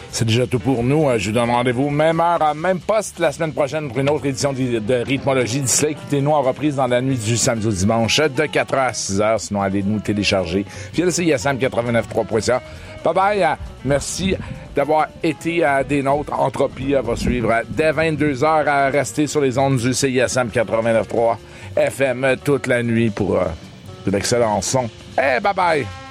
C'est déjà tout pour nous. Je vous donne rendez-vous même heure, même poste la semaine prochaine pour une autre édition de Rythmologie. D'ici là, écoutez-nous en reprise dans la nuit du samedi au dimanche de 4h à 6h. Sinon, allez nous télécharger via le CISM89.3.ca. Bye-bye. Merci d'avoir été des nôtres. Entropie va suivre dès 22h à rester sur les ondes du CISM 89.3 FM toute la nuit pour de l'excellent son. Bye-bye!